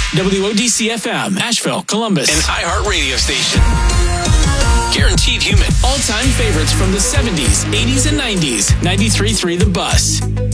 WODC FM, Asheville, Columbus. An iHeart radio station. Guaranteed human. All-time favorites from the 70s, 80s, and 90s. 93.3 The Bus.